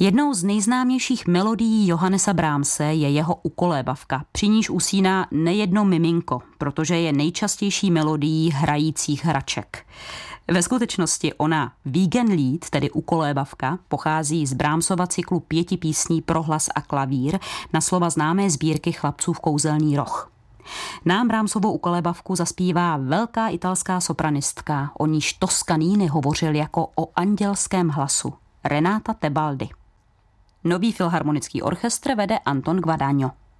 Jednou z nejznámějších melodií Johannesa Brahmse je jeho ukolébavka, při níž usíná nejedno miminko, protože je nejčastější melodií hrajících hraček. Ve skutečnosti ona Wiegenlied, tedy ukolébavka, pochází z Brahmsova cyklu 5 písní pro hlas a klavír na slova známé sbírky Chlapcův kouzelný roh. Nám Brahmsovu ukolébavku zaspívá velká italská sopranistka, o níž Toscanini hovořil jako o andělském hlasu, Renata Tebaldi. Nový filharmonický orchestr vede Anton Guadagno.